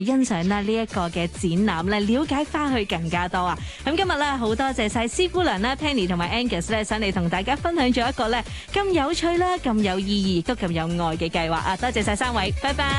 欣賞呢一個嘅展覽咧，了解翻去更加多啊！咁今日咧好多謝晒師姑娘啦 Penny 同埋 Angus 咧，上嚟同大家分享咗一個咧咁有趣啦、咁有意義、都咁有愛嘅計劃啊！多謝晒三位，拜拜。